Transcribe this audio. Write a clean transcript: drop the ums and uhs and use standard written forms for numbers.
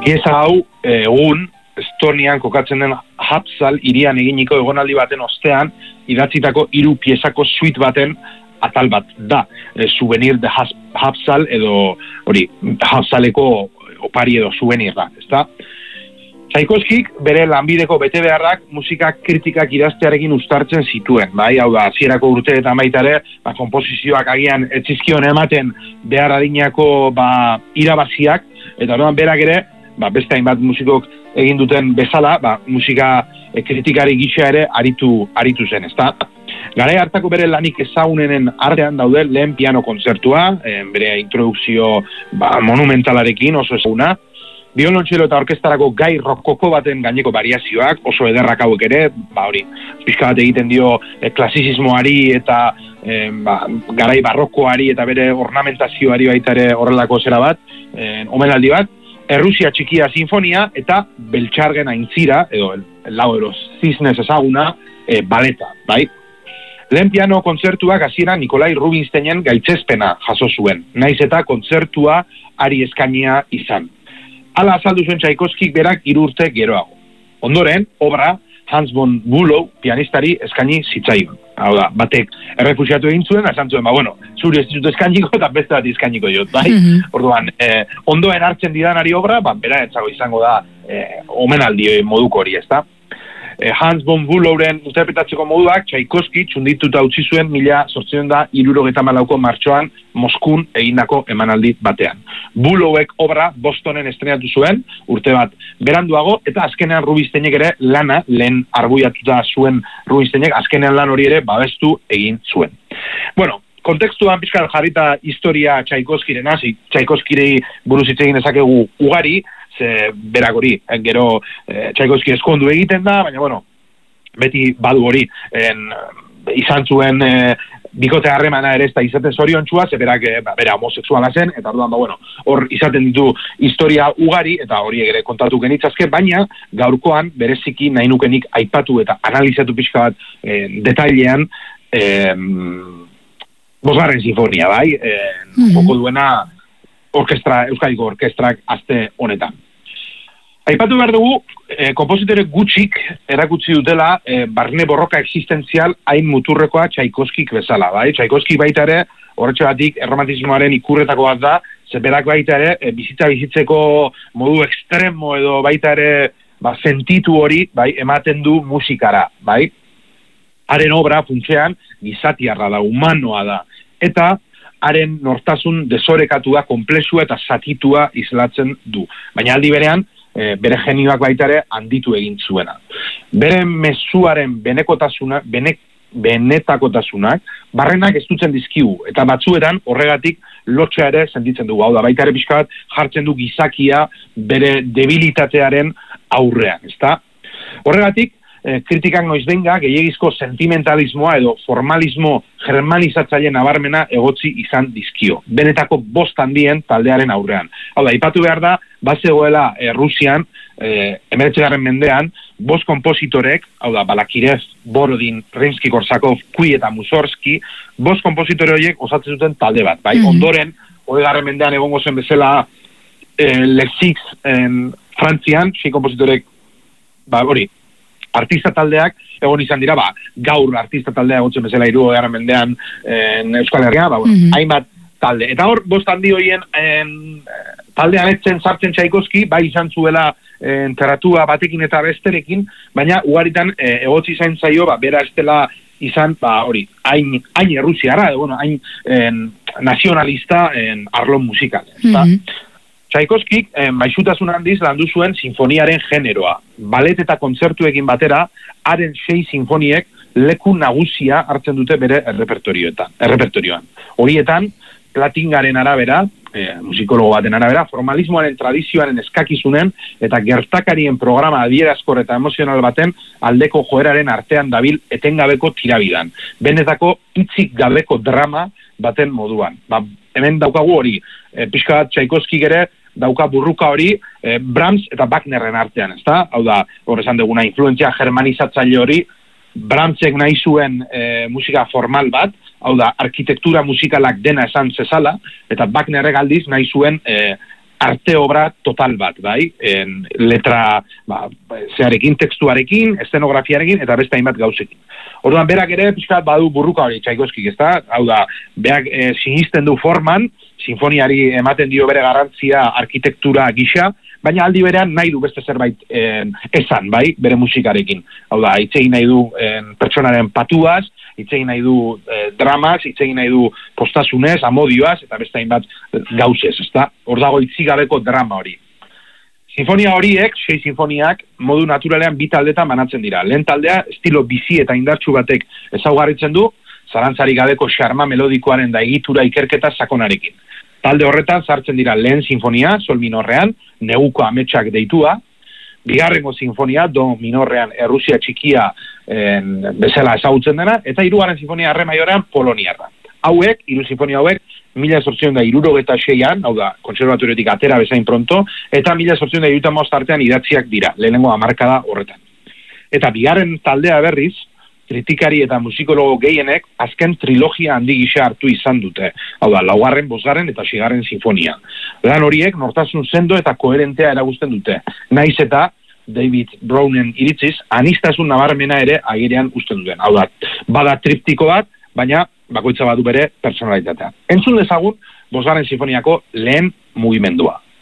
Pieza hau egun Estonian kokatzen den Haapsalu hirian eginiko egonaldi baten ostean idatzitako 3 piezako suite baten atal bat da. Souvenir de Haapsalu edo hori Haapsaleko opari edo souvenir da, ezta? Tchaikovskik bere lanbideko betebeharrak musika kritikak idaztearekin uztartzen zituen, bai, hau da, hasierako urteetan baita ere, konposizioak agian ez zizkion ematen behar adinako irabaziak, eta orduan berak ere, beste hainbat musikok egin duten bezala, musika kritikari gisa ere aritu zen, ezta? Garai hartako bere lanik ezagunenen artean daude lehen piano kontzertua, bere introdukzio monumentalarekin oso ezaguna, biolontxelo eta orkestarako gai rokoko baten gaineko variazioak, oso ederrak hauek ere, hori, pixka bat egiten dio klasizismoari eta garai barrokoari eta bere ornamentazioari baita ere horrelako zera bat, omenaldi bat, Errusia txikia sinfonia eta Beltxargen aintzira, edo el lago de los cisnes ezaguna, baleta, bai? Lehen piano kontzertuak hasiera Nikolai Rubinsteinen gaitzespena jaso zuen, naiz eta kontzertua ari eskainia izan. Hala azaldu zuen Tchaikovskik berak 3 urte geroago. Ondoren, obra Hans von Bülow pianistari eskaini zitzaion. Hau da, batek errefusiatu egin zuen, esan zuen, zuri ez dizut eskainiko eta beste bat eskainiko jot, bai? Orduan, ondoen hartzen didanari obra, bera etzago izango da omenaldi moduko hori, ezta? Hans von Bülowren interpretatzeko moduak Tchaikovsky txundituta utzi zuen 1874ko martxoan Moskun egindako emanaldi batean. Bülowek obra Bostonen estrenatu zuen, urte bat beranduago, eta azkenean Rubinsteinek ere lana, lehen arbuiatuta zuen Rubinsteinek, azkenean lan hori ere babestu egin zuen. Bueno, kontekstuan pixkal jarrita historia Tchaikovskyren hasi, Tchaikovskyri buruz hitz egin dezakegu ugari, ze berak hori, gero Tchaikovsky eskondu egiten da, baina beti badu hori, izan zuen bikote harremana ere ez da izaten zoriontsua, ze berak bera homosexuala zen, eta orduan hor izaten ditu historia ugari, eta hori ere kontatu genitzazke, baina gaurkoan bereziki nahi nukenik aipatu eta analizatu pixka bat detailean Bosgarren sinfonia, bai? Joko duena Euskadiko orkestrak aste honetan. Aipatu behar dugu, konpositore gutxik erakutsi dutela barne borroka existentzial hain muturrekoa Tchaikovskik bezala, bai? Tchaikovsky baita ere, horretxegatik erromantismoaren ikurretako bat da, zeberak baita ere, bizitzeko modu ekstremo edo baita ere, sentitu hori, bai, ematen du musikara, bai? Haren obra funtsean gizatiarra da, humanoa da, eta haren nortasun desorekatua, komplexua eta zatitua islatzen du. Baina aldi berean, bere genioak baita ere handitu egin zuena. Bere mezuaren benetakotasunak barrenak ez dutzen dizkigu, eta batzuetan horregatik lotxa ere sentitzen dugu. Hau da, baita ere pixka bat jartzen du gizakia bere debilitatearen aurrean, ezta? Horregatik, kritikak noizbenga gehiegizko sentimentalismoa edo formalismo germanizatzaile nabarmena egotzi izan dizkio. Benetako 5 handien taldearen aurrean. Hau da, ipatu behar da, bazegoela Rusian, 19. mendean, 5 konpositorek, hau da, Balakirev, Borodin, Rimsky-Korsakov, Kui eta Mussorgsky, 5 konpositore horiek osatzen zuten talde bat. Bai, ondoren, 20. mendean egongo zen bezala Lexix Frantzian, 6 konpositorek, hori, artista taldeak egon izan dira, gaur artista taldea egotzen bezala 20. mendean Euskal Herria, hainbat talde. Eta hor, 5 handi horien taldean etzen sartzen Tchaikovsky, bai izan zuela teratua batekin eta besterekin, baina ugaritan egotzi izan zaio, bera ez dela izan, hori, hain errusiara, hain nazionalista arlo musikal. Tchaikovskik maisutasun handiz landu zuen sinfoniaren generoa. Balet eta kontzertuekin batera, haren 6 sinfoniek leku nagusia hartzen dute bere errepertorioan. Horietan, Platingaren arabera, musikologo baten arabera, formalismoaren tradizioaren eskakizunen eta gertakarien programa adierazkor eta emozional baten aldeko joeraren artean dabil etengabeko tirabidan. Benetako hitzik gabeko drama baten moduan. Hemen daukagu hori, pixka bat Tchaikovskyk ere dauka burruka hori Brahms eta Wagnerren artean, ezta? Hau da, hor esan duguna influentzia germanizatzaile hori, Brahmsek nahi zuen musika formal bat, hau da, arkitektura musikalak dena esan zezala, eta Wagnerrek aldiz nahi zuen arte obra total bat, bai, letra, zearekin, tekstuarekin, eszenografiarekin, eta beste hainbat gauzekin. Orduan, berak ere, pixkat badu burruka hori Tchaikovskik, ezta? Hau da, berak sinisten du forman, sinfoniari ematen dio bere garrantzia arkitektura gisa, baina aldi berean nahi du beste zerbait esan, bai, bere musikarekin. Hau da, itzegin nahi du pertsonaren patuaz, itzegin nahi du dramaz, itzegin nahi du postasunez, amodioaz, eta beste hainbat gauzez, ezta? Hor dago itzigabeko drama hori. Sinfonia horiek, 6 sinfoniak, modu naturalean 2 taldetan banatzen dira. Lehen taldea, estilo bizi eta indartsu batek ezaugarritzen du, zalantzarik gabeko xarma melodikoaren da egitura ikerketa sakonarekin. Talde horretan sartzen dira lehen sinfonia, sol minorrean, neguko ametsak deitua, bigarrengo sinfonia, do minorrean, Errusia txikia bezala ezagutzen dena, eta 3. sinfonia, re maiorean, poloniarra. Hauek, 3 sinfonia hauek, 1876an, hau da, kontserbatoriotik atera bezain pronto, eta 1875 artean idatziak dira, lehenengo hamarkada horretan. Eta bigarren taldea berriz, kritikari eta musikologo gehienek azken trilogia handi gisa hartu izan dute. Hau da, 4., 5. eta 6. sinfonia. Lan horiek nortasun sendo eta koherentea eragusten dute. Naiz eta David Brownen iritziz, anistasun nabarmena ere agerian uzten duten. Hau da, bada triptiko bat, baina bakoitza badu bere personalitatea. Entzun dezagun 5. sinfoniako lehen mugimendua.